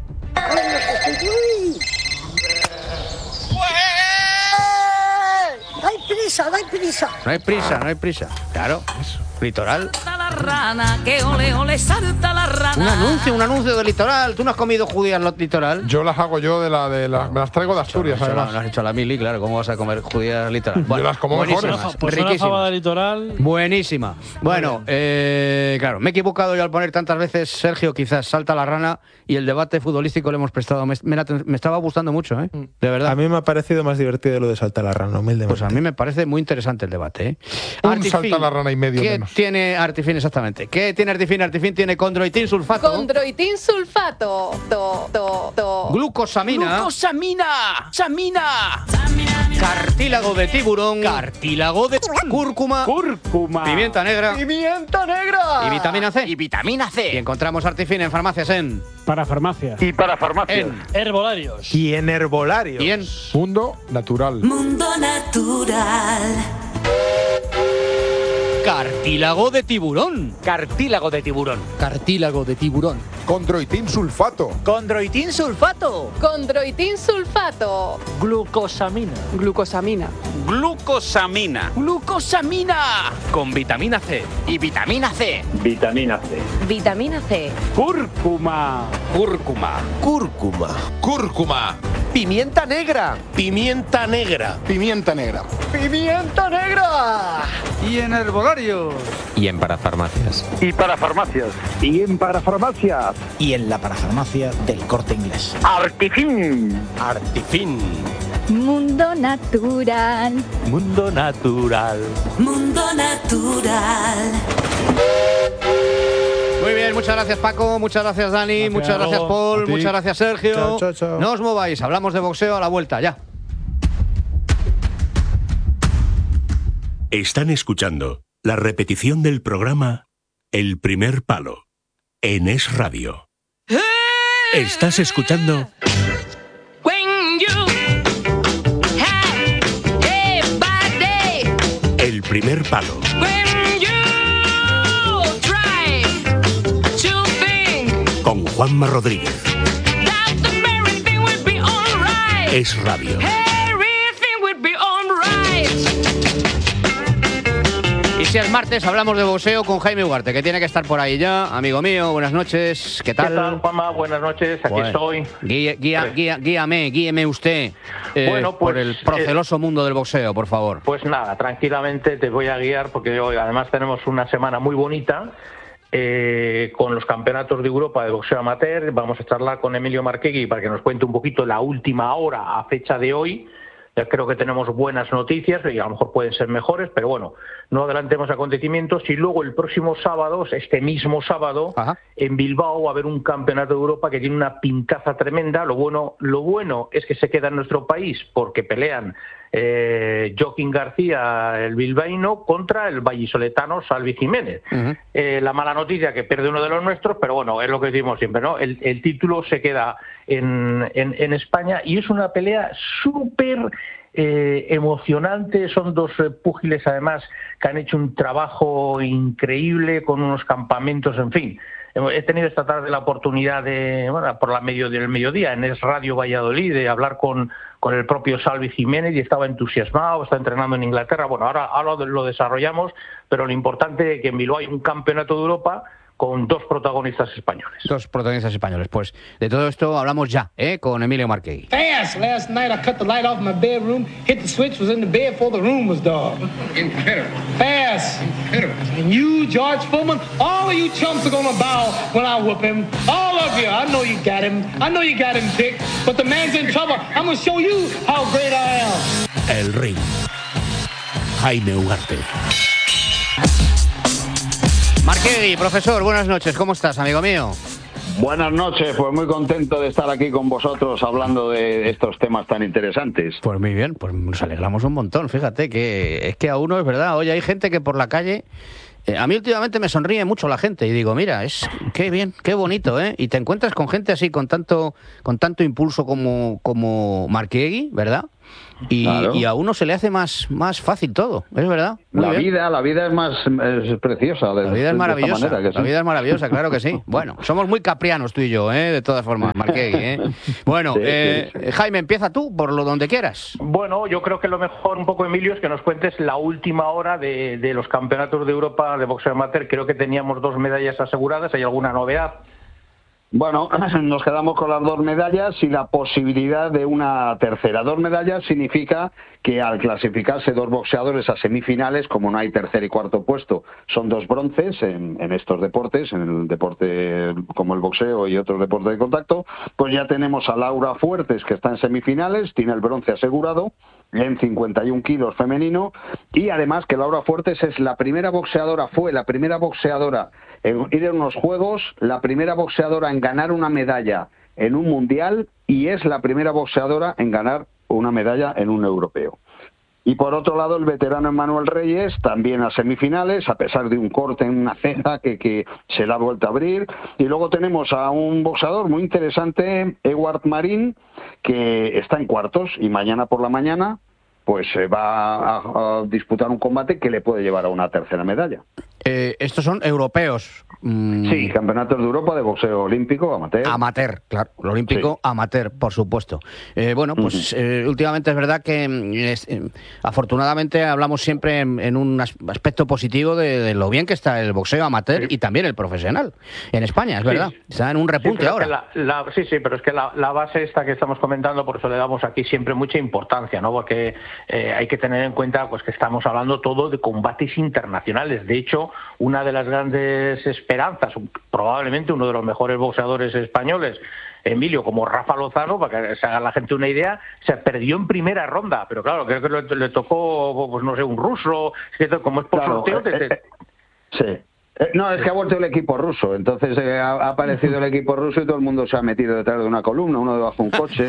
No hay prisa, no hay prisa.
No hay prisa, no hay prisa. Claro, eso. Litoral.
La rana, que ole, ole, salta la rana.
Un anuncio, un anuncio del litoral. ¿Tú no has comido judías en Litoral?
Yo las hago yo de la de las, me las traigo de Asturias,
no,
además.
No has hecho la mili, claro. ¿Cómo vas a comer judías Litoral?
Yo las como
buenísimas,
mejores.
Pues una fava de litoral.
Buenísima. Bueno, eh, claro, me he equivocado yo al poner tantas veces Sergio, quizás salta la rana, y el debate futbolístico le hemos prestado. Me, me, me estaba gustando mucho, ¿eh? De verdad.
A mí me ha parecido más divertido lo de saltar la rana, humildemente.
Pues a mí me parece muy interesante el debate, ¿eh?
Un
Artifin,
salta la rana y medio
¿qué
menos.
tiene Artifin exactamente? ¿Qué tiene Artifin? Artifin tiene condroitin sulfato.
Condroitin sulfato. To, to, to.
Glucosamina.
Glucosamina. Samina.
Cartílago de tiburón.
Cartílago de
Cúrcuma.
Cúrcuma.
Pimienta negra.
Pimienta negra.
Y vitamina C.
Y vitamina C.
Y encontramos Artifin en farmacias en...
Para farmacia.
Y para farmacia.
En...
Herbolarios.
Y en herbolarios.
Y en...
Mundo natural.
Mundo natural.
Cartílago de tiburón.
Cartílago de tiburón. Cartílago de tiburón.
Condroitin sulfato.
Condroitin sulfato.
Condroitin sulfato.
Glucosamina.
Glucosamina.
Glucosamina. Glucosamina. Con vitamina C. Y vitamina C.
Vitamina C.
Vitamina C.
Cúrcuma.
Cúrcuma.
Cúrcuma. Cúrcuma.
Pimienta negra.
Pimienta negra.
Pimienta negra. Pimienta negra.
Y en herbolarios.
Y en parafarmacias.
Y para farmacias. Y en parafarmacias.
Y en la parafarmacia del Corte Inglés.
Artifin.
Artifin.
Mundo natural.
Mundo natural.
Mundo natural.
Muy bien, muchas gracias Paco, muchas gracias Dani,
Gracias,
muchas gracias
Hugo.
Paul,
A ti.
muchas gracias Sergio.
Chao, chao, chao.
No os mováis, hablamos de boxeo a la vuelta, ya.
Están escuchando la repetición del programa El Primer Palo en Es Radio. Estás escuchando
When you have a bad day.
El Primer Palo
When you try to think
con Juanma Rodríguez.
that everything will be alright.
Es Radio.
Everything will be alright.
Y si es martes, hablamos de boxeo con Jaime Ugarte, que tiene que estar por ahí ya. Amigo mío, buenas noches, ¿qué tal?
¿Qué tal, Juanma? Buenas noches, aquí
Bueno,
estoy.
Guía, guía, guía, guíame, guíeme usted eh,
Bueno,
por
pues,
el proceloso mundo del boxeo, por favor.
Pues nada, tranquilamente te voy a guiar porque hoy además tenemos una semana muy bonita eh, con los campeonatos de Europa de boxeo amateur. Vamos a charlar con Emilio Marquegui para que nos cuente un poquito la última hora a fecha de hoy. Ya creo que tenemos buenas noticias y a lo mejor pueden ser mejores, pero bueno, no adelantemos acontecimientos. Y luego el próximo sábado, este mismo sábado,
Ajá.
en Bilbao va a haber un campeonato de Europa que tiene una pintaza tremenda. Lo bueno, lo bueno es que se queda en nuestro país porque pelean eh, Joaquín García, el bilbaíno, contra el vallisoletano Salvi Jiménez.
Uh-huh.
Eh, la mala noticia que pierde uno de los nuestros, pero bueno, es lo que decimos siempre, ¿no? El, el título se queda en, en, en España y es una pelea súper eh, emocionante. Son dos eh, púgiles además que han hecho un trabajo increíble con unos campamentos, en fin.
he tenido esta tarde la oportunidad de, bueno, por la medio del mediodía, en Es Radio Valladolid, de hablar con, con el propio Salvi Jiménez y estaba entusiasmado, está entrenando en Inglaterra. Bueno, ahora, ahora lo desarrollamos, pero lo importante es que en Bilbao hay un campeonato de Europa con dos protagonistas españoles.
Dos protagonistas españoles. Pues de todo esto hablamos ya, ¿eh? Con Emilio Marquegui.
Fast! Last night I cut the light off my bedroom, hit the switch, was in the bed before the room was dark. Incredible. Fast! Incredible. And you, George Foreman, all of you chumps are gonna bow when I whoop him. All of you. I know you got him. I know you got him picked. But the man's in trouble. I'm gonna show you how great I am.
El Ring. Jaime Ugarte.
Marquegui, profesor, buenas noches. ¿Cómo estás, amigo mío?
Buenas noches, pues muy contento de estar aquí con vosotros hablando de estos temas tan interesantes.
Pues muy bien, pues nos alegramos un montón. Fíjate que es que a uno es verdad. Oye, hay gente que por la calle... Eh, a mí últimamente me sonríe mucho la gente y digo, mira, es qué bien, qué bonito, ¿eh? Y te encuentras con gente así, con tanto con tanto impulso como, como Marquegui, ¿verdad? Y, claro. y a uno se le hace más, más fácil todo, es verdad. Muy
la
bien.
vida, la vida es más es preciosa. De,
la vida es maravillosa.
Manera,
la sí. vida es maravillosa, claro que sí. Bueno, somos muy caprianos tú y yo, ¿eh? De todas formas, Marquegui, ¿eh? Bueno, sí, eh, sí, sí. Jaime, empieza tú por lo donde quieras.
Bueno, yo creo que lo mejor un poco, Emilio, es que nos cuentes la última hora de, de los campeonatos de Europa de boxeo amateur. Creo que teníamos dos medallas aseguradas. ¿Hay alguna novedad?
Bueno, nos quedamos con las dos medallas y la posibilidad de una tercera. Dos medallas significa que al clasificarse dos boxeadores a semifinales, como no hay tercer y cuarto puesto, son dos bronces en, en estos deportes, en el deporte como el boxeo y otros deportes de contacto, pues ya tenemos a Laura Fuertes, que está en semifinales, tiene el bronce asegurado, en cincuenta y un kilos femenino, y además que Laura Fuertes es la primera boxeadora, fue la primera boxeadora en ir a unos juegos, la primera boxeadora en ganar una medalla en un mundial y es la primera boxeadora en ganar una medalla en un europeo. Y por otro lado, el veterano Emmanuel Reyes, también a semifinales, a pesar de un corte en una ceja que, que se la ha vuelto a abrir. Y luego tenemos a un boxeador muy interesante, Edward Marín, que está en cuartos y mañana por la mañana pues se va a, a disputar un combate que le puede llevar a una tercera medalla.
Eh, estos son europeos.
Mm. Sí, campeonatos de Europa de boxeo olímpico, amateur.
Amateur, claro. El olímpico, sí. Amateur, por supuesto. Eh, bueno, pues uh-huh. eh, últimamente es verdad que es, eh, afortunadamente hablamos siempre en, en un aspecto positivo de, de lo bien que está el boxeo amateur sí. y también el profesional. En España, es verdad. Sí. Está en un repunte
sí,
ahora.
La, la, sí, sí, pero es que la, la base esta que estamos comentando, por eso le damos aquí siempre mucha importancia, ¿no? Porque eh, hay que tener en cuenta pues que estamos hablando todo de combates internacionales. De hecho, una de las grandes esperanzas, probablemente uno de los mejores boxeadores españoles, Emilio, como Rafa Lozano, para que se haga la gente una idea, se perdió en primera ronda, pero claro, creo que le, le tocó, pues no sé, un ruso, es que como es por
claro,
sorteo...
Eh,
te...
eh, sí. No, es que ha vuelto el equipo ruso, entonces eh, ha, ha aparecido el equipo ruso y todo el mundo se ha metido detrás de una columna, uno debajo de un coche.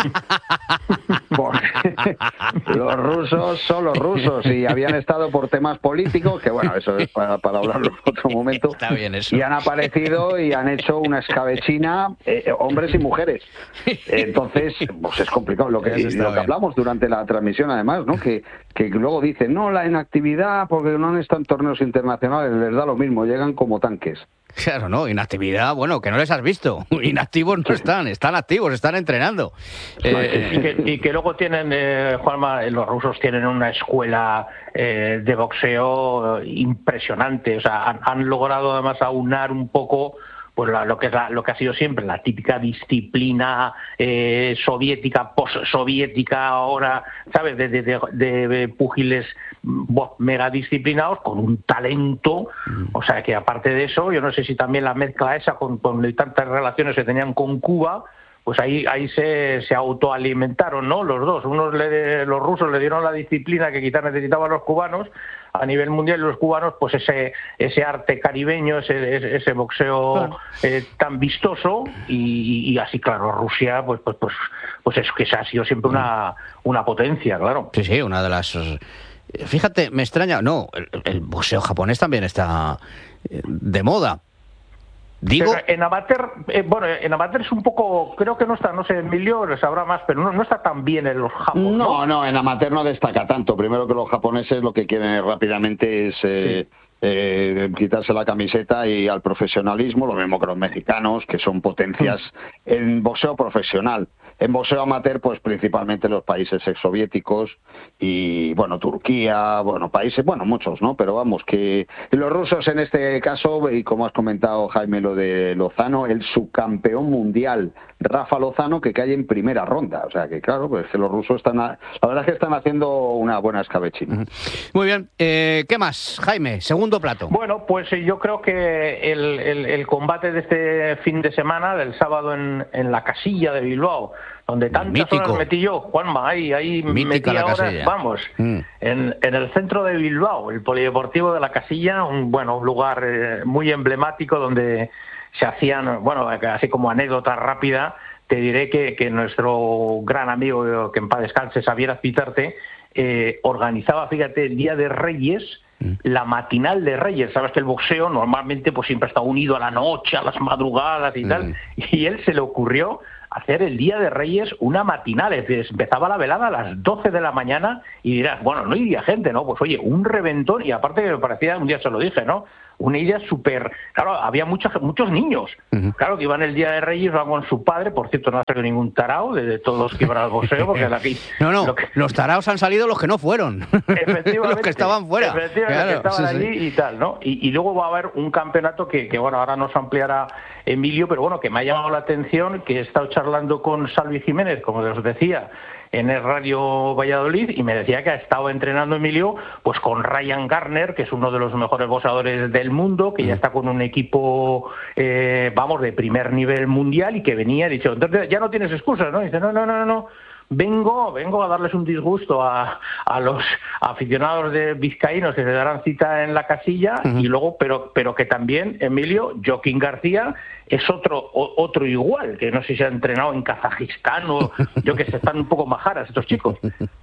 Porque los rusos son los rusos y habían estado por temas políticos, que bueno, eso es para, para hablarlo en otro momento.
Está bien eso.
Y han aparecido y han hecho una escabechina, eh, hombres y mujeres. Entonces, pues es complicado. Lo que, lo que hablamos durante la transmisión, además, ¿no? Que, que luego dicen, no, la inactividad, porque no han estado en torneos internacionales, les da lo mismo, llegan como tanques.
Claro, no, inactividad, bueno, que no les has visto. Inactivos no están, están activos, están entrenando.
Eh, y, que, y que luego tienen, eh, Juanma, los rusos tienen una escuela eh, de boxeo impresionante. O sea, han, han logrado además aunar un poco pues la, lo que es la, lo que ha sido siempre la típica disciplina eh, soviética, post-soviética ahora, ¿sabes? De, de, de, de púgiles mega disciplinados con un talento, o sea que aparte de eso, yo no sé si también la mezcla esa con, con tantas relaciones que tenían con Cuba, pues ahí ahí se, se autoalimentaron, ¿no? Los dos, unos le, los rusos le dieron la disciplina que quizás necesitaban los cubanos a nivel mundial y los cubanos pues ese ese arte caribeño, ese ese, ese boxeo claro. eh, tan vistoso y, y así claro, Rusia pues pues pues pues es que ha sido siempre una una potencia, claro.
Sí, sí, una de las... Fíjate, me extraña, no, el, el boxeo japonés también está de moda. Digo...
Pero en amateur, eh, bueno, en amateur es un poco, creo que no está, no sé, Emilio sabrá más, pero no, no está tan bien en los japoneses.
No, no, en amateur no destaca tanto. Primero que los japoneses lo que quieren rápidamente es eh, sí. eh, quitarse la camiseta y al profesionalismo, lo mismo que los mexicanos, que son potencias en boxeo profesional. En boxeo amateur, pues principalmente los países exsoviéticos y, bueno, Turquía, bueno, países, bueno, muchos, ¿no? Pero vamos, que los rusos en este caso, y como has comentado, Jaime, lo de Lozano, el subcampeón mundial, Rafa Lozano, que cae en primera ronda. O sea que, claro, pues que los rusos están, a, la verdad es que están haciendo una buena escabechina.
Muy bien, eh, ¿qué más, Jaime? Segundo plato.
Bueno, pues yo creo que el, el, el combate de este fin de semana, del sábado en, en la Casilla de Bilbao, donde tantas
Mítico.
horas metí yo, Juanma, ahí, ahí
Mítica
metí
la
horas,
Casilla.
vamos,
Mm.
en, en el centro de Bilbao, el Polideportivo de la Casilla, un bueno un lugar eh, muy emblemático donde se hacían, bueno, así como anécdota rápida, te diré que, que nuestro gran amigo, que en paz descanse, Xavier Azpitarte, eh, organizaba, fíjate, el Día de Reyes, la matinal de Reyes. Sabes que el boxeo normalmente pues siempre está unido a la noche, a las madrugadas y tal, y él se le ocurrió hacer el Día de Reyes una matinal, es decir, empezaba la velada a las doce de la mañana y dirás, bueno, no iría gente, ¿no? Pues oye, un reventón, y aparte que me parecía, un día se lo dije, ¿no? Una idea súper... Claro, había muchos muchos niños, uh-huh. claro, que iban el Día de Reyes, van con su padre, por cierto, no ha salido ningún tarao de, de todos los que iban al boxeo, porque aquí...
No, no,
lo que...
los taraos han salido los que no fueron,
efectivamente,
los que estaban fuera.
Efectivamente,
claro,
los que estaban
sí,
allí
sí.
y tal, ¿no? Y, y luego va a haber un campeonato que, que, bueno, ahora nos ampliará Emilio, pero bueno, que me ha llamado la atención, que he estado charlando con Salvi Jiménez, como os decía, en el Radio Valladolid, y me decía que ha estado entrenando Emilio pues con Ryan Garner, que es uno de los mejores boxeadores del mundo, que ya está con un equipo eh, vamos, de primer nivel mundial, y que venía, y dicho, entonces ya no tienes excusas, ¿no? Y dice, no, no, no, no, vengo, vengo a darles un disgusto a, a los aficionados de vizcaínos que se darán cita en la Casilla, uh-huh. y luego, pero, pero que también, Emilio, Joaquín García es otro o, otro igual, que no sé si se ha entrenado en Kazajistán o yo que sé, están un poco majaras estos chicos.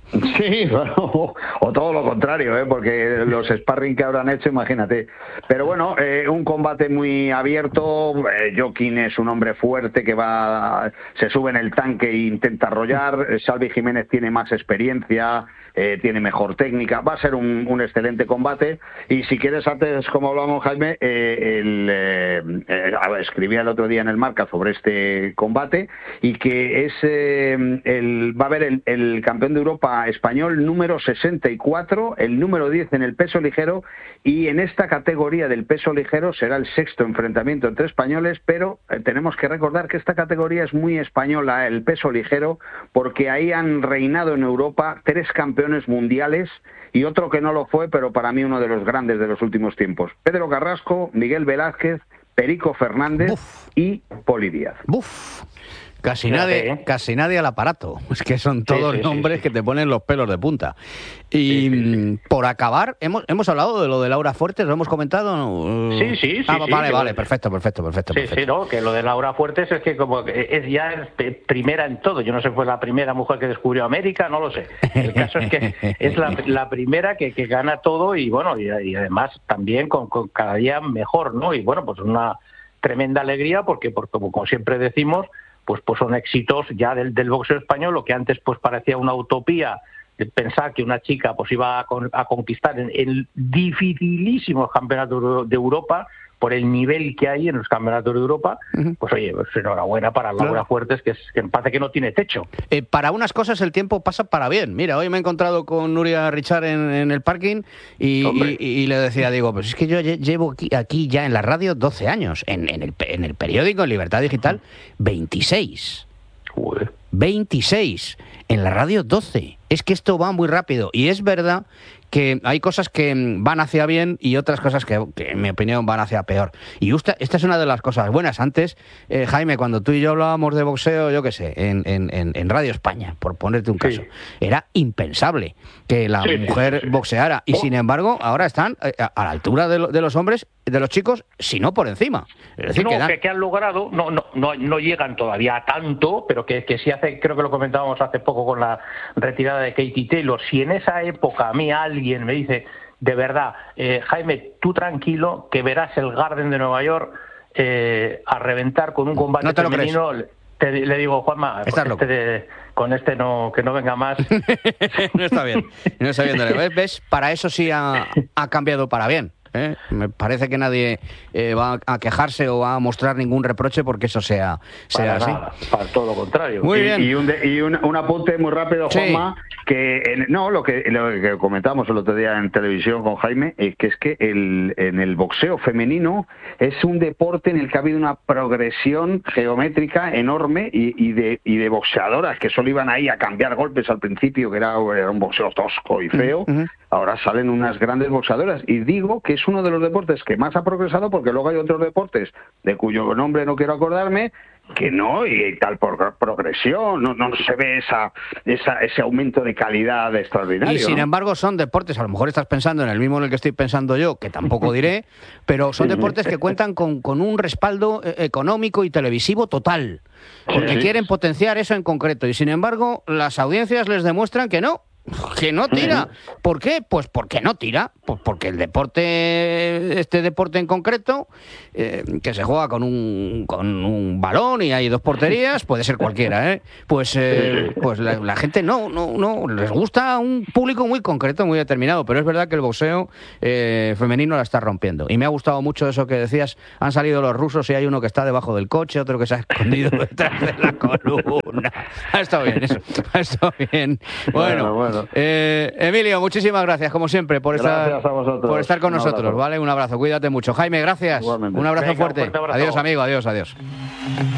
Sí, bueno, o, o todo lo contrario, ¿eh? Porque los sparring que habrán hecho, imagínate. Pero bueno, eh, un combate muy abierto. eh, Joaquín es un hombre fuerte que va, se sube en el tanque e intenta arrollar. Salvi Jiménez tiene más experiencia, eh, tiene mejor técnica. Va a ser un, un excelente combate. Y si quieres, antes, como hablábamos, Jaime, eh, el, eh, eh, escribía el otro día en el Marca sobre este combate, y que es eh, el, va a haber el, el campeón de Europa español número sesenta y cuatro, el número diez en el peso ligero, y en esta categoría del peso ligero será el sexto enfrentamiento entre españoles, pero eh, tenemos que recordar que esta categoría es muy española, el peso ligero, porque ahí han reinado en Europa tres campeones mundiales y otro que no lo fue, pero para mí uno de los grandes de los últimos tiempos: Pedro Carrasco, Miguel Velázquez, Perico Fernández Uf. y Poli Díaz.
Uf. Casi nadie, ¿eh? casi nadie al aparato. Es que son todos sí, sí, nombres sí, sí. que te ponen los pelos de punta. Y sí, sí, sí. por acabar, ¿hemos, hemos hablado de lo de Laura Fuertes, ¿lo hemos comentado?
Sí, sí, sí.
Ah,
sí
vale,
sí,
vale, perfecto, perfecto, perfecto.
Sí,
perfecto.
sí, no, que lo de Laura Fuertes es que como es ya es primera en todo. Yo no sé si fue la primera mujer que descubrió América, no lo sé. El caso es que es la, la primera que, que gana todo, y bueno, y, y además también con, con cada día mejor, ¿no? Y bueno, pues una tremenda alegría porque, porque como siempre decimos, pues, pues son éxitos ya del, del boxeo español. Lo que antes pues parecía una utopía, de pensar que una chica pues iba a, con, a conquistar en el dificilísimo campeonato de Europa, por el nivel que hay en los campeonatos de Europa, uh-huh. pues oye, pues enhorabuena para Laura claro. Fuertes, que, es, que parece que no tiene techo.
Eh, para unas cosas el tiempo pasa para bien. Mira, hoy me he encontrado con Nuria Richard en, en el parking y, y, y le decía, digo, pues es que yo llevo aquí, aquí ya en la radio doce años, en, en, el, en el periódico, en Libertad Digital, veintiséis.
Uy.
veintiséis. En la radio doce. Es que esto va muy rápido. Y es verdad que hay cosas que van hacia bien y otras cosas que, que en mi opinión, van hacia peor. Y esta, esta es una de las cosas buenas. Antes, eh, Jaime, cuando tú y yo hablábamos de boxeo, yo qué sé, en, en, en Radio España, por ponerte un caso, sí. era impensable que la sí, mujer sí, sí. boxeara. Y, oh. sin embargo, ahora están a, a la altura de, lo, de los hombres, de los chicos, si no por encima. Es decir,
no,
que, dan...
que, que han logrado, no, no, no, no llegan todavía a tanto, pero que, que sí hace, creo que lo comentábamos hace poco con la retirada de Katie Taylor. Si en esa época a mí alguien me dice, de verdad, eh, Jaime, tú tranquilo, que verás el Garden de Nueva York eh, a reventar con un combate
no te
femenino, te, le digo, Juanma, con este, de, con este no, que no venga más.
No está bien, no está bien. ¿Ves? ¿Ves? Para eso sí ha, ha cambiado para bien. ¿eh? Me parece que nadie eh, va a quejarse o va a mostrar ningún reproche porque eso sea, sea
Para
así.
nada, para todo lo contrario.
Muy
y,
bien.
Y, un, de- y un, un apunte muy rápido,
Sí.
Juanma, que en- no, lo que, lo que comentamos el otro día en televisión con Jaime, es que es que el, en el boxeo femenino es un deporte en el que ha habido una progresión geométrica enorme y, y de, y de boxeadoras que solo iban ahí a cambiar golpes al principio, que era, era un boxeo tosco y feo.
Ujú.
Ahora salen unas grandes boxeadoras y digo que es uno de los deportes que más ha progresado porque luego hay otros deportes de cuyo nombre no quiero acordarme que no, y tal por progresión, no, no se ve esa, esa ese aumento de calidad extraordinario.
Y sin
¿no?
embargo son deportes, a lo mejor estás pensando en el mismo en el que estoy pensando yo, que tampoco diré, pero son deportes que cuentan con, con un respaldo eh, económico y televisivo total, porque
Sí, sí.
quieren potenciar eso en concreto, y sin embargo las audiencias les demuestran que no, que no tira. ¿Por qué? Pues porque no tira, pues porque el deporte, este deporte en concreto, eh, que se juega con un, con un balón y hay dos porterías, puede ser cualquiera, ¿eh? Pues, eh, pues la, la gente no, no, no, les gusta un público muy concreto, muy determinado, pero es verdad que el boxeo eh, femenino la está rompiendo. Y me ha gustado mucho eso que decías, han salido los rusos y hay uno que está debajo del coche, otro que se ha escondido detrás de la columna. Ha estado bien eso, ha estado bien. Bueno,
Bueno, bueno.
eh, Emilio, muchísimas gracias, como siempre, por estar,
Gracias a vosotros.
por estar con
Un
nosotros,
abrazo.
¿vale? Un abrazo, cuídate mucho. Jaime, gracias.
Igualmente.
Un abrazo
Venga, un
fuerte.
fuerte abrazo.
Adiós, amigo, adiós, adiós.